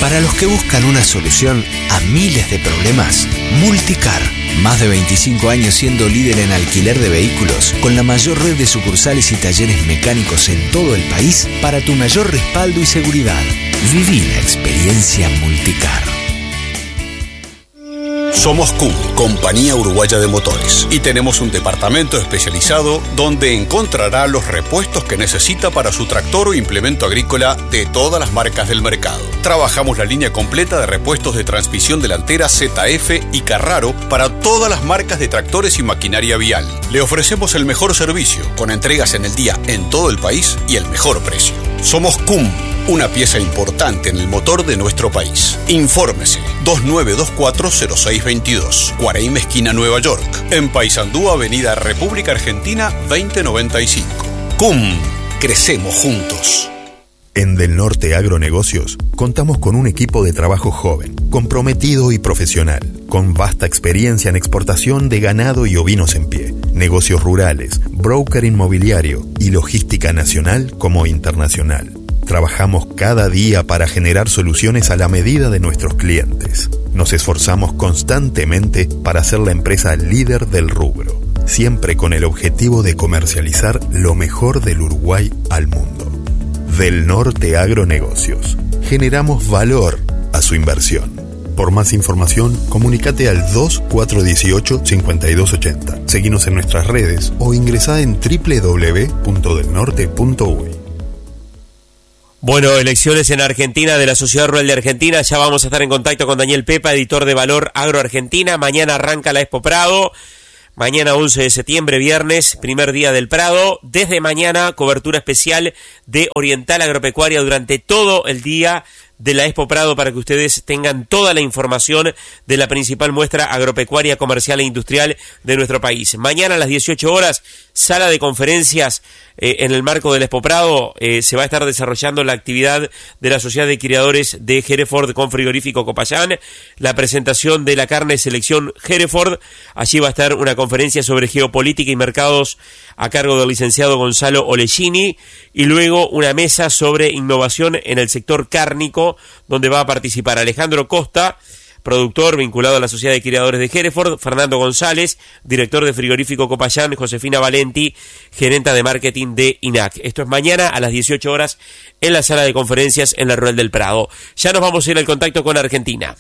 Para los que buscan una solución a miles de problemas, Multicar. Más de 25 años siendo líder en alquiler de vehículos, con la mayor red de sucursales y talleres mecánicos en todo el país para tu mayor respaldo y seguridad. Viví la experiencia Multicar. Somos CUM, Compañía Uruguaya de Motores, y tenemos un departamento especializado donde encontrará los repuestos que necesita para su tractor o implemento agrícola de todas las marcas del mercado. Trabajamos la línea completa de repuestos de transmisión delantera ZF y Carraro para todas las marcas de tractores y maquinaria vial. Le ofrecemos el mejor servicio, con entregas en el día en todo el país y el mejor precio. Somos CUM, una pieza importante en el motor de nuestro país. Infórmese 2924-0622, Guaraíma esquina Nueva York, en Paysandú, Avenida República Argentina 2095. CUM, crecemos juntos. En Del Norte Agronegocios contamos con un equipo de trabajo joven, comprometido y profesional, con vasta experiencia en exportación de ganado y ovinos en pie, negocios rurales, broker inmobiliario y logística nacional como internacional. Trabajamos cada día para generar soluciones a la medida de nuestros clientes. Nos esforzamos constantemente para ser la empresa líder del rubro, siempre con el objetivo de comercializar lo mejor del Uruguay al mundo. Del Norte Agronegocios. Generamos valor a su inversión. Por más información, comunícate al 2418-5280. Seguinos en nuestras redes o ingresá en www.delnorte.uy. Bueno, elecciones en Argentina de la Sociedad Rural de Argentina. Ya vamos a estar en contacto con Daniel Pepa, editor de Valor Agro Argentina. Mañana arranca la Expo Prado. Mañana 11 de septiembre, viernes, primer día del Prado. Desde mañana, cobertura especial de Oriental Agropecuaria durante todo el día de la Expo Prado para que ustedes tengan toda la información de la principal muestra agropecuaria, comercial e industrial de nuestro país. Mañana a las 18 horas, sala de conferencias en el marco del Expo Prado. Se va a estar desarrollando la actividad de la Sociedad de Criadores de Hereford con Frigorífico Copayán, la presentación de la carne selección Hereford. Allí va a estar una conferencia sobre geopolítica y mercados a cargo del licenciado Gonzalo Olecini, y luego una mesa sobre innovación en el sector cárnico, donde va a participar Alejandro Costa, productor vinculado a la Sociedad de Criadores de Hereford, Fernando González, director de Frigorífico Copayán, Josefina Valenti, gerenta de marketing de INAC. Esto es mañana a las 18 horas en la sala de conferencias en la Rural del Prado. Ya nos vamos a ir al contacto con Argentina.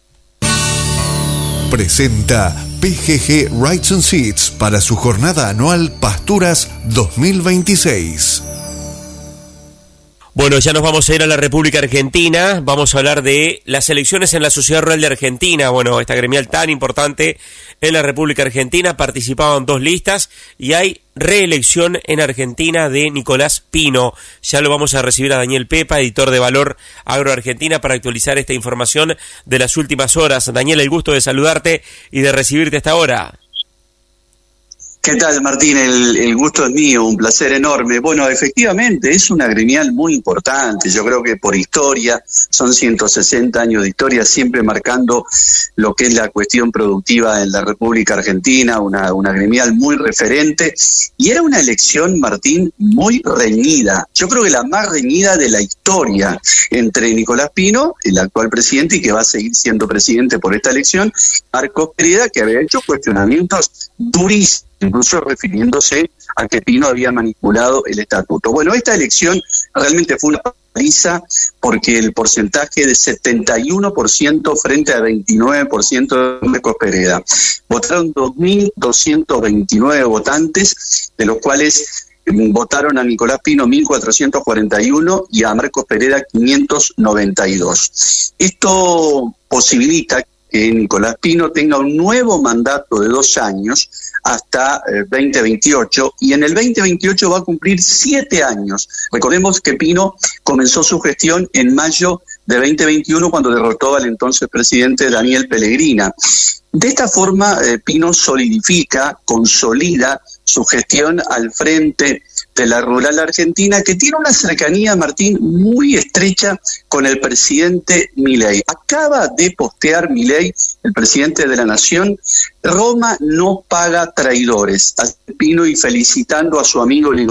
Presenta PGG Rights and Seeds para su jornada anual Pasturas 2026. Bueno, ya nos vamos a ir a la República Argentina. Vamos a hablar de las elecciones en la Sociedad Rural de Argentina. Bueno, esta gremial tan importante en la República Argentina. Participaban 2 listas y hay reelección en Argentina de Nicolás Pino. Ya lo vamos a recibir a Daniel Pepa, editor de Valor Agro Argentina, para actualizar esta información de las últimas horas. Daniel, el gusto de saludarte y de recibirte a esta hora. ¿Qué tal, Martín? El gusto es mío, un placer enorme. Bueno, efectivamente, es una gremial muy importante. Yo creo que por historia, son 160 años de historia, siempre marcando lo que es la cuestión productiva en la República Argentina, una gremial muy referente. Y era una elección, Martín, muy reñida. Yo creo que la más reñida de la historia entre Nicolás Pino, el actual presidente y que va a seguir siendo presidente por esta elección, Marcos Pereda, que había hecho cuestionamientos durísimos, incluso refiriéndose a que Pino había manipulado el estatuto. Bueno, esta elección realmente fue una paliza porque el porcentaje de 71% frente a 29% de Marcos Pereda. Votaron 2.229 votantes, de los cuales votaron a Nicolás Pino 1.441 y a Marcos Pereda 592. Esto posibilita que Nicolás Pino tenga un nuevo mandato de 2 años hasta 2028, y en el 2028 va a cumplir 7 años. Recordemos que Pino comenzó su gestión en mayo de 2021 cuando derrotó al entonces presidente Daniel Pellegrina. De esta forma, Pino consolida su gestión al frente de la rural argentina, que tiene una cercanía, Martín, muy estrecha con el presidente Milei. Acaba de postear Milei, el presidente de la Nación: Roma no paga traidores. A Pino, y felicitando a su amigo Nicolás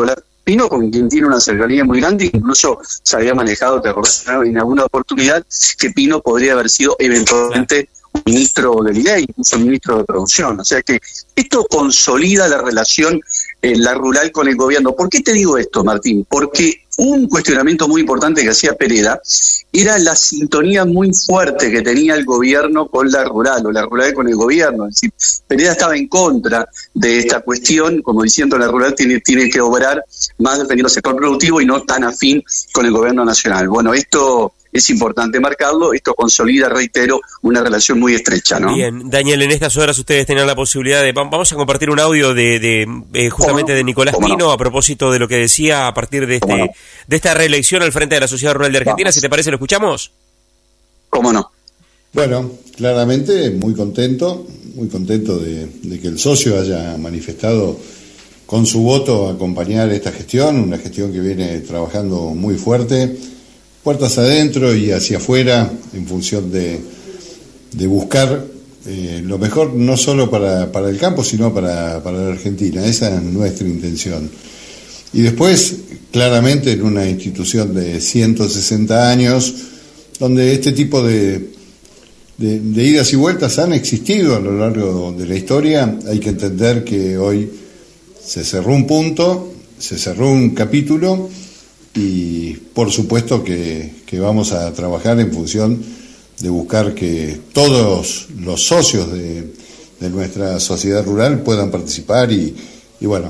Pino, con quien tiene una cercanía muy grande, incluso se había manejado, te acordás, en alguna oportunidad, que Pino podría haber sido eventualmente ministro del IDEI, incluso ministro de Producción. O sea que esto consolida la relación la rural con el gobierno. ¿Por qué te digo esto, Martín? Porque un cuestionamiento muy importante que hacía Pereda era la sintonía muy fuerte que tenía el gobierno con la rural, o la rural con el gobierno. Es decir, Pereda estaba en contra de esta cuestión, como diciendo la rural tiene que obrar más defendiendo el sector productivo y no tan afín con el gobierno nacional. Bueno, esto es importante marcarlo, esto consolida, reitero, una relación muy estrecha, ¿no? Bien, Daniel, en estas horas ustedes tenían la posibilidad de... Vamos a compartir un audio justamente de Nicolás Pino, a propósito de lo que decía a partir de esta reelección al frente de la Sociedad Rural de Argentina. Si te parece, ¿lo escuchamos? ¿Cómo no? Bueno, claramente muy contento de que el socio haya manifestado con su voto acompañar esta gestión, una gestión que viene trabajando muy fuerte, puertas adentro y hacia afuera, en función de buscar lo mejor no solo para el campo, sino para la Argentina. Esa es nuestra intención. Y después, claramente, en una institución de 160 años, donde este tipo de idas y vueltas han existido a lo largo de la historia, hay que entender que hoy se cerró un punto, se cerró un capítulo, y por supuesto que vamos a trabajar en función de buscar que todos los socios de nuestra sociedad rural puedan participar y bueno,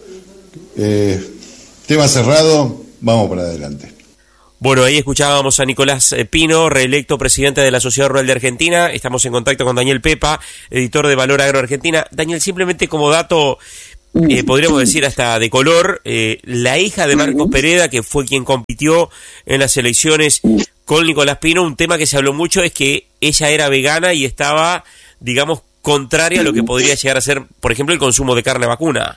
tema cerrado, vamos para adelante. Bueno, ahí escuchábamos a Nicolás Pino, reelecto presidente de la Sociedad Rural de Argentina. Estamos en contacto con Daniel Pepa, editor de Valor Agro Argentina. Daniel, simplemente como dato, podríamos decir hasta de color, la hija de Marcos Pereda, que fue quien compitió en las elecciones con Nicolás Pino, un tema que se habló mucho es que ella era vegana y estaba, digamos, contraria a lo que podría llegar a ser, por ejemplo, el consumo de carne vacuna.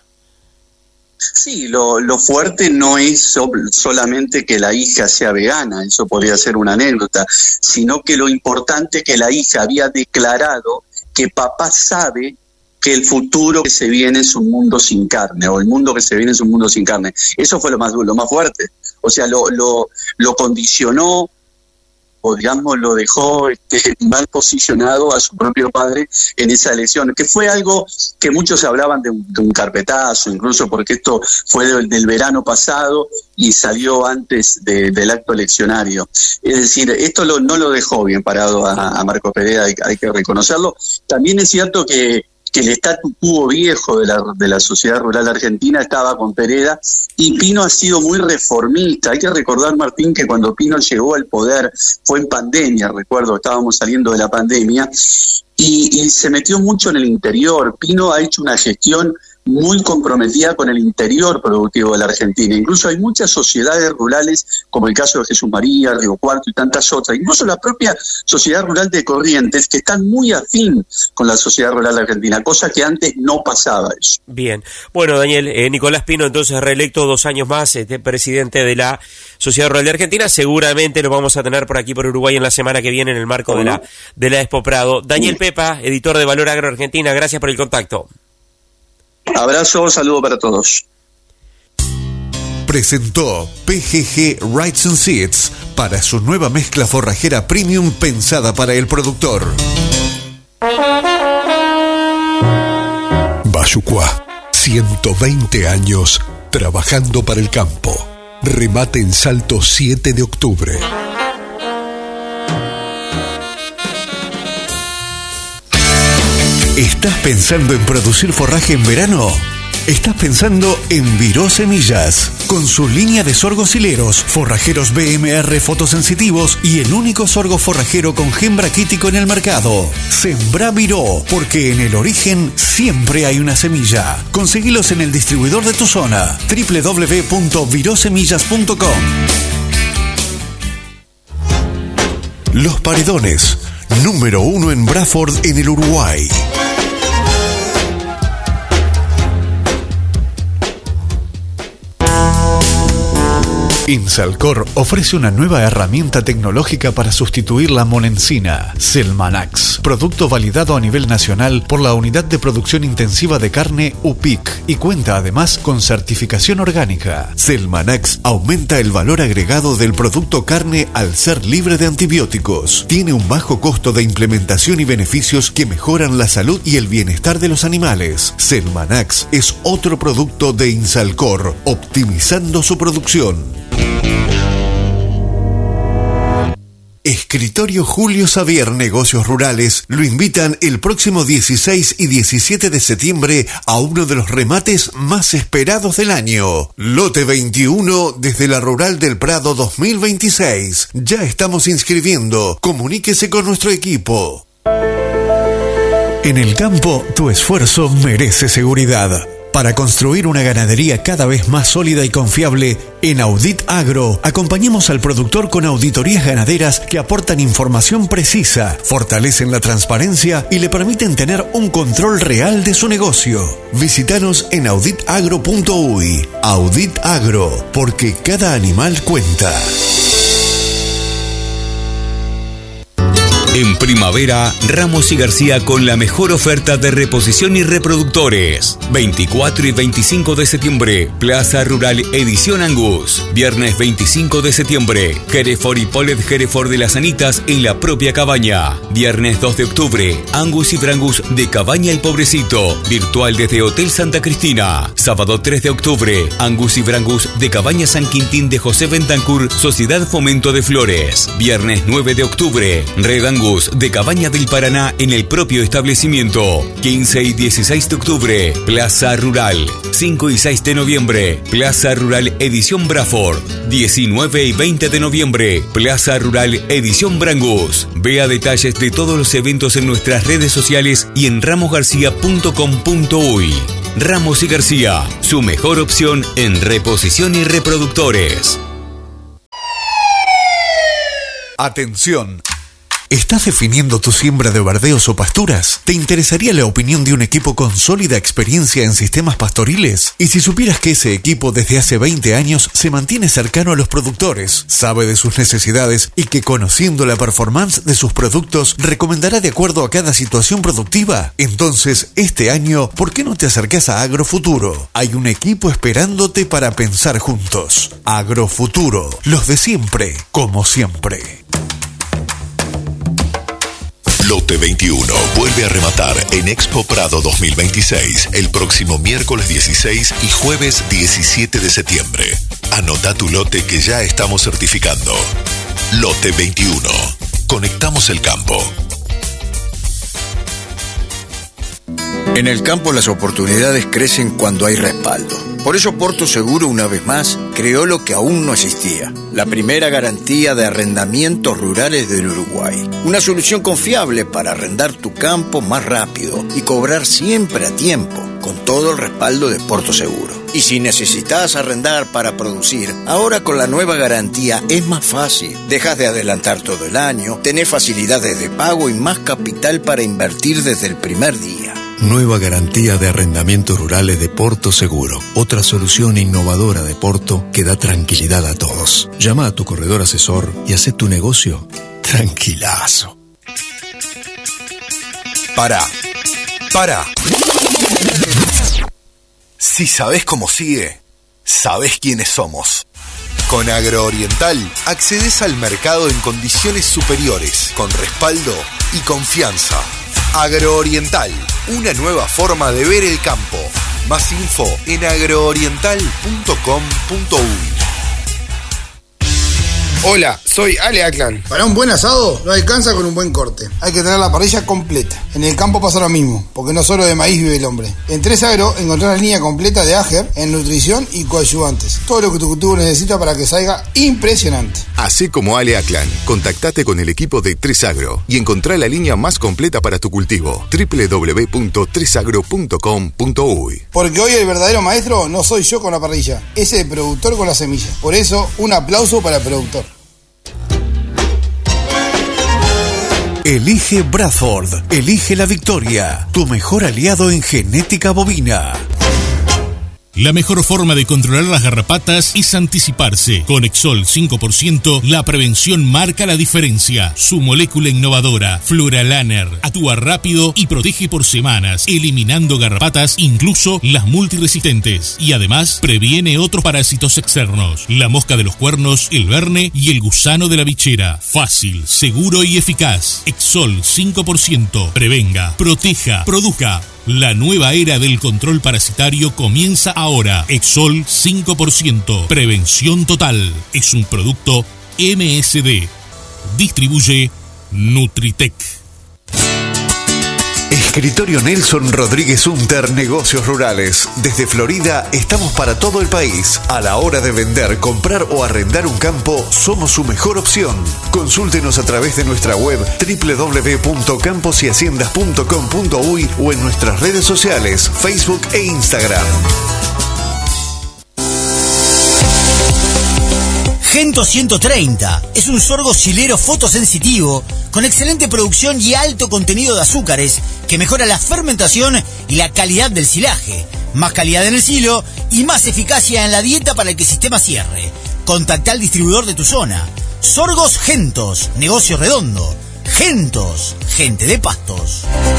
Sí, lo fuerte no es solamente que la hija sea vegana, eso podría ser una anécdota, sino que lo importante es que la hija había declarado que papá sabe que el futuro que se viene es un mundo sin carne, o el mundo que se viene es un mundo sin carne. Eso fue lo más fuerte. O sea, lo condicionó, o digamos lo dejó mal posicionado a su propio padre en esa elección, que fue algo que muchos hablaban de un carpetazo, incluso porque esto fue del verano pasado y salió antes del acto eleccionario. Es decir, esto no lo dejó bien parado a Marcos Pereda, hay que reconocerlo. También es cierto que el statu quo viejo de la sociedad rural argentina estaba con Pereda, y Pino ha sido muy reformista. Hay que recordar, Martín, que cuando Pino llegó al poder fue en pandemia, recuerdo, estábamos saliendo de la pandemia, y se metió mucho en el interior. Pino ha hecho una gestión muy comprometida con el interior productivo de la Argentina. Incluso hay muchas sociedades rurales, como el caso de Jesús María, Río Cuarto y tantas otras, incluso la propia sociedad rural de Corrientes, que están muy afín con la sociedad rural argentina, cosa que antes no pasaba eso. Bien. Bueno, Daniel, Nicolás Pino, entonces reelecto 2 años más, presidente de la Sociedad Rural de Argentina. Seguramente lo vamos a tener por aquí, por Uruguay, en la semana que viene, en el marco de la Expo Prado. Daniel Pepa, editor de Valor Agro Argentina, gracias por el contacto. Abrazo, saludo para todos. Presentó PGG Rights and Seeds para su nueva mezcla forrajera premium pensada para el productor. Bayucuá, 120 años trabajando para el campo. Remate en Salto 7 de octubre. ¿Estás pensando en producir forraje en verano? Estás pensando en Viró Semillas, con su línea de sorgos hileros, forrajeros BMR fotosensitivos y el único sorgo forrajero con gen braquítico en el mercado. Sembrá Viró, porque en el origen siempre hay una semilla. Conseguilos en el distribuidor de tu zona, www.virosemillas.com. Los Paredones, número 1 en Bradford, en el Uruguay. Insalcor ofrece una nueva herramienta tecnológica para sustituir la monensina, Celmanax, producto validado a nivel nacional por la Unidad de Producción Intensiva de Carne UPIC y cuenta además con certificación orgánica. Celmanax aumenta el valor agregado del producto carne al ser libre de antibióticos. Tiene un bajo costo de implementación y beneficios que mejoran la salud y el bienestar de los animales. Celmanax es otro producto de Insalcor, optimizando su producción. Escritorio Julio Xavier Negocios Rurales lo invitan el próximo 16 y 17 de septiembre a uno de los remates más esperados del año. Lote 21 desde la Rural del Prado 2026. Ya estamos inscribiendo. Comuníquese con nuestro equipo. En el campo, tu esfuerzo merece seguridad. Para construir una ganadería cada vez más sólida y confiable, en Audit Agro acompañamos al productor con auditorías ganaderas que aportan información precisa, fortalecen la transparencia y le permiten tener un control real de su negocio. Visítanos en auditagro.uy. Audit Agro, porque cada animal cuenta. En primavera, Ramos y García con la mejor oferta de reposición y reproductores. 24 y 25 de septiembre, Plaza Rural Edición Angus. Viernes 25 de septiembre, Hereford y Polet Hereford de las Anitas en la propia cabaña. Viernes 2 de octubre, Angus y Brangus de Cabaña El Pobrecito, virtual desde Hotel Santa Cristina. Sábado 3 de octubre, Angus y Brangus de Cabaña San Quintín de José Bentancur, Sociedad Fomento de Flores. Viernes 9 de octubre, Red Angus de Cabaña del Paraná en el propio establecimiento. 15 y 16 de octubre, Plaza Rural. 5 y 6 de noviembre, Plaza Rural Edición Braford. 19 y 20 de noviembre, Plaza Rural Edición Brangus. Vea detalles de todos los eventos en nuestras redes sociales y en ramosgarcia.com.uy. Ramos y García, su mejor opción en reposición y reproductores. Atención. ¿Estás definiendo tu siembra de verdeos o pasturas? ¿Te interesaría la opinión de un equipo con sólida experiencia en sistemas pastoriles? Y si supieras que ese equipo desde hace 20 años se mantiene cercano a los productores, sabe de sus necesidades y que conociendo la performance de sus productos recomendará de acuerdo a cada situación productiva? Entonces, este año, ¿por qué no te acercás a Agrofuturo? Hay un equipo esperándote para pensar juntos. Agrofuturo, los de siempre, como siempre. Lote 21 vuelve a rematar en Expo Prado 2026 el próximo miércoles 16 y jueves 17 de septiembre. Anota tu lote que ya estamos certificando. Lote 21. Conectamos el campo. En el campo las oportunidades crecen cuando hay respaldo. Por eso Porto Seguro, una vez más, creó lo que aún no existía: la primera garantía de arrendamientos rurales del Uruguay. Una solución confiable para arrendar tu campo más rápido y cobrar siempre a tiempo, con todo el respaldo de Porto Seguro. Y si necesitas arrendar para producir, ahora con la nueva garantía es más fácil. Dejas de adelantar todo el año, tenés facilidades de pago y más capital para invertir desde el primer día. Nueva garantía de arrendamientos rurales de Porto Seguro. Otra solución innovadora de Porto que da tranquilidad a todos. Llama a tu corredor asesor y haz tu negocio tranquilazo. Pará. Si sabés cómo sigue, sabés quiénes somos. Con Agrooriental accedes al mercado en condiciones superiores, con respaldo y confianza. Agrooriental, una nueva forma de ver el campo. Más info en agrooriental.com.uy. Hola, soy Ale Aklan. Para un buen asado no alcanza con un buen corte. Hay que tener la parrilla completa. En el campo pasa lo mismo, porque no solo de maíz vive el hombre. En 3 Agro encontrás la línea completa de Ager en nutrición y coadyuvantes. Todo lo que tu cultivo necesita para que salga impresionante. Así como Ale Aklan, contactate con el equipo de 3 Agro y encontrá la línea más completa para tu cultivo. www.3agro.com.uy. Porque hoy el verdadero maestro no soy yo con la parrilla, es el productor con la semilla. Por eso, un aplauso para el productor. Elige Bradford, elige la victoria, tu mejor aliado en genética bovina. La mejor forma de controlar las garrapatas es anticiparse. Con Exol 5%, la prevención marca la diferencia. Su molécula innovadora, Fluralaner, actúa rápido y protege por semanas, eliminando garrapatas, incluso las multiresistentes. Y además, previene otros parásitos externos. La mosca de los cuernos, el verne y el gusano de la bichera. Fácil, seguro y eficaz. Exol 5%. Prevenga, proteja, produzca. La nueva era del control parasitario comienza ahora. Exol 5%. Prevención total. Es un producto MSD. Distribuye Nutritec. Escritorio Nelson Rodríguez Hunter, Negocios Rurales. Desde Florida estamos para todo el país. A la hora de vender, comprar o arrendar un campo, somos su mejor opción. Consúltenos a través de nuestra web www.camposyhaciendas.com.uy o en nuestras redes sociales, Facebook e Instagram. Gento 130 es un sorgo silero fotosensitivo con excelente producción y alto contenido de azúcares que mejora la fermentación y la calidad del silaje, más calidad en el silo y más eficacia en la dieta para que el sistema cierre. Contacta al distribuidor de tu zona. Sorgos Gentos, negocio redondo. Gentos, gente de pastos.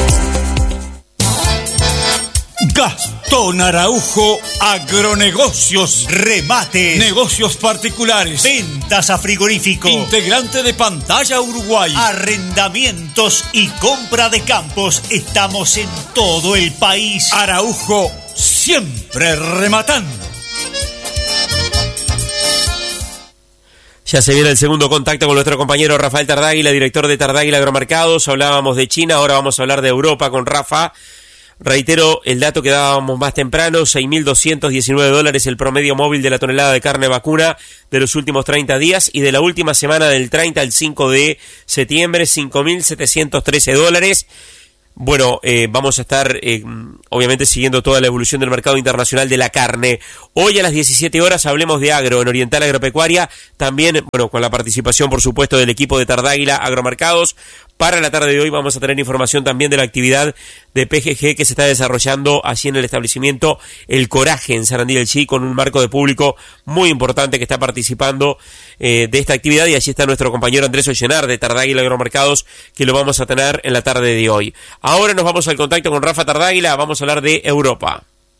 Gastón Araujo, agronegocios, remate, negocios particulares, ventas a frigorífico, integrante de Pantalla Uruguay, arrendamientos y compra de campos. Estamos en todo el país. Araujo, siempre rematando. Ya se viene el segundo contacto con nuestro compañero Rafael Tardáguila, director de Tardáguila Agromercados. Hablábamos de China, ahora vamos a hablar de Europa con Rafa. Reitero el dato que dábamos más temprano, $6.219 el promedio móvil de la tonelada de carne vacuna de los últimos 30 días y de la última semana del 30 al 5 de septiembre, $5.713. Bueno, vamos a estar obviamente siguiendo toda la evolución del mercado internacional de la carne. Hoy a las 17 horas hablemos de agro en Oriental Agropecuaria, también, bueno, con la participación por supuesto del equipo de Tardáguila Agromercados. Para la tarde de hoy vamos a tener información también de la actividad de PGG que se está desarrollando allí en el establecimiento El Coraje en Sarandí del Chi, con un marco de público muy importante que está participando de esta actividad, y allí está nuestro compañero Andrés Ollenar de Tardáguila Agromercados, que lo vamos a tener en la tarde de hoy. Ahora nos vamos al contacto con Rafa Tardáguila, vamos a hablar de Europa.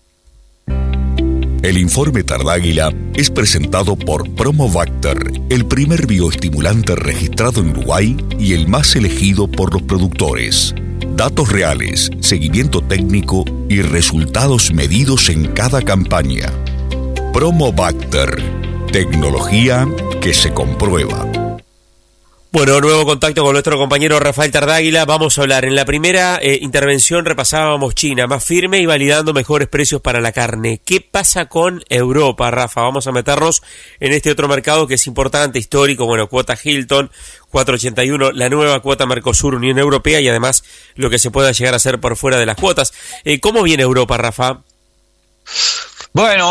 El informe Tardáguila es presentado por Promobacter, el primer bioestimulante registrado en Uruguay y el más elegido por los productores. Datos reales, seguimiento técnico y resultados medidos en cada campaña. Promobacter, tecnología que se comprueba. Bueno, nuevo contacto con nuestro compañero Rafael Tardáguila. Vamos a hablar. En la primera intervención repasábamos China, más firme y validando mejores precios para la carne. ¿Qué pasa con Europa, Rafa? Vamos a meternos en este otro mercado que es importante, histórico. Bueno, cuota Hilton, 481, la nueva cuota Mercosur, Unión Europea, y además lo que se pueda llegar a hacer por fuera de las cuotas. ¿Cómo viene Europa, Rafa? Bueno,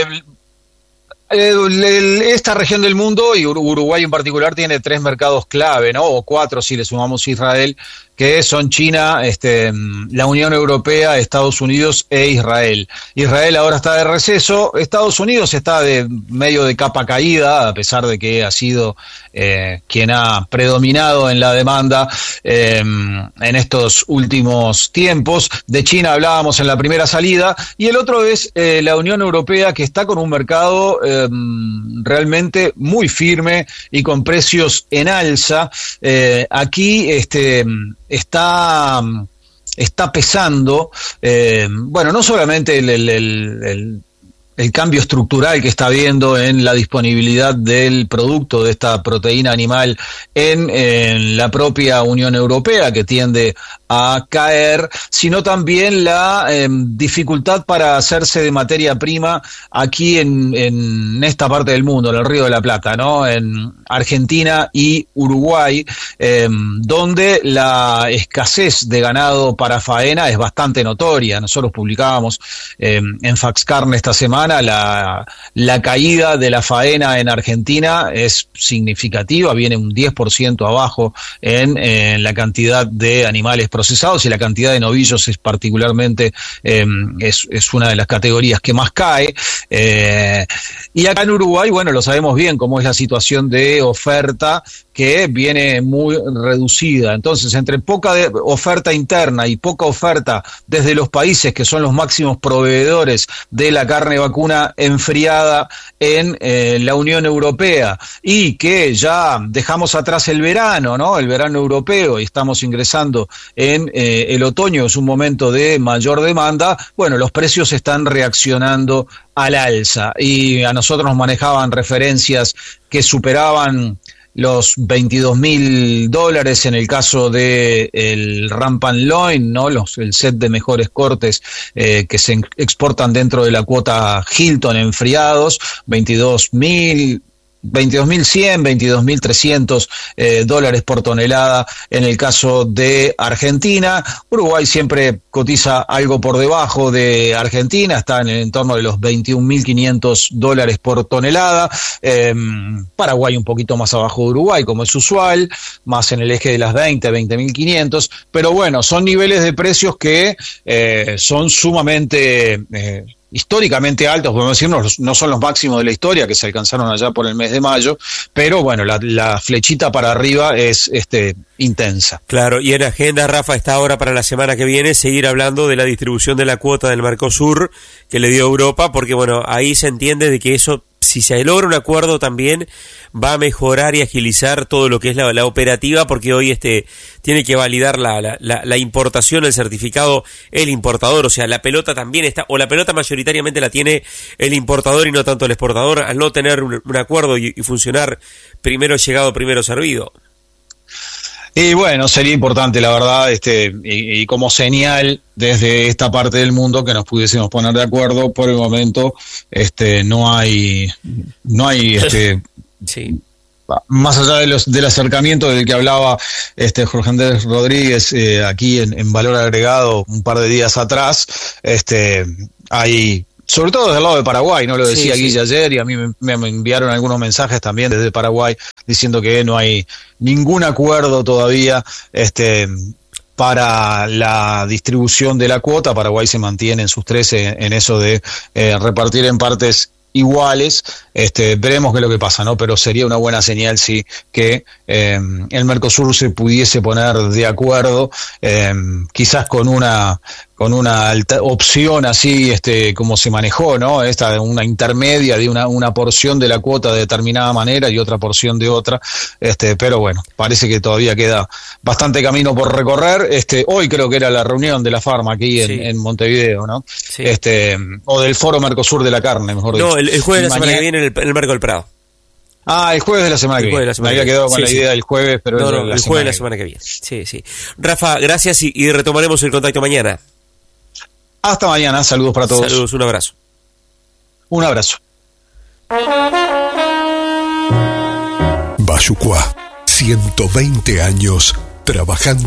esta región del mundo, y Uruguay en particular, tiene 3 mercados clave, ¿no? O 4 si le sumamos Israel, que son China, la Unión Europea, Estados Unidos e Israel. Israel ahora está de receso, Estados Unidos está de medio de capa caída, a pesar de que ha sido quien ha predominado en la demanda en estos últimos tiempos. De China hablábamos en la primera salida, y el otro es la Unión Europea, que está con un mercado realmente muy firme y con precios en alza. Aquí está pesando, bueno, no solamente el cambio estructural que está habiendo en la disponibilidad del producto de esta proteína animal en la propia Unión Europea, que tiende a caer, sino también la dificultad para hacerse de materia prima aquí en esta parte del mundo, en el Río de la Plata, ¿no? En Argentina y Uruguay, donde la escasez de ganado para faena es bastante notoria. Nosotros publicábamos en Faxcarne esta semana semana la caída de la faena en Argentina es significativa, viene un 10% abajo en la cantidad de animales procesados, y la cantidad de novillos es particularmente, es una de las categorías que más cae. Y acá en Uruguay, bueno, lo sabemos bien cómo es la situación de oferta, que viene muy reducida. Entonces, entre poca oferta interna y poca oferta desde los países que son los máximos proveedores de la carne vacuna enfriada en la Unión Europea, y que ya dejamos atrás el verano, ¿no? El verano europeo, y estamos ingresando en el otoño, es un momento de mayor demanda, bueno, los precios están reaccionando al alza, y a nosotros nos manejaban referencias que superaban los $22.000 en el caso de el Rump and Loin, ¿no? El set de mejores cortes que se exportan dentro de la cuota Hilton enfriados, $22.100, $22.300 por tonelada en el caso de Argentina. Uruguay siempre cotiza algo por debajo de Argentina, está en el entorno de los $21.500 por tonelada. Paraguay un poquito más abajo de Uruguay, como es usual, más en el eje de las 20.500, pero bueno, son niveles de precios que son sumamente históricamente altos, podemos decir, no son los máximos de la historia que se alcanzaron allá por el mes de mayo, pero bueno, la flechita para arriba es intensa. Claro, y en agenda, Rafa, está ahora para la semana que viene seguir hablando de la distribución de la cuota del Mercosur que le dio Europa, porque bueno, ahí se entiende de que eso, si se logra un acuerdo, también va a mejorar y agilizar todo lo que es la operativa, porque hoy tiene que validar la importación, el certificado, el importador, o sea, la pelota también está, o la pelota mayoritariamente la tiene el importador y no tanto el exportador, al no tener un acuerdo y funcionar primero llegado, primero servido. Y bueno, sería importante, la verdad, y como señal desde esta parte del mundo que nos pudiésemos poner de acuerdo. Por el momento, no hay sí. Más allá del acercamiento del que hablaba Jorge Andrés Rodríguez aquí en Valor Agregado un par de días atrás, hay, sobre todo desde el lado de Paraguay, ¿no? Lo decía Guille ayer, y a mí me enviaron algunos mensajes también desde Paraguay diciendo que no hay ningún acuerdo todavía para la distribución de la cuota. Paraguay se mantiene en sus 13 en eso de repartir en partes iguales. Veremos qué es lo que pasa, ¿no? Pero sería una buena señal, sí, que el Mercosur se pudiese poner de acuerdo, quizás con una opción así, como se manejó, ¿no? Una intermedia de una porción de la cuota de determinada manera y otra porción de otra, pero bueno, parece que todavía queda bastante camino por recorrer. Hoy creo que era la reunión de la Farma aquí en Montevideo, ¿no? Sí. O del Foro Mercosur de la carne, mejor dicho. No, el jueves de la semana que viene en el Marco del Prado. Ah, el jueves de la semana que viene. Me había quedado con la idea del jueves, pero el jueves de la semana que viene. Sí. Rafa, gracias y retomaremos el contacto mañana. Hasta mañana, saludos para todos. Saludos, un abrazo. Un abrazo. Bayucuá, 120 años trabajando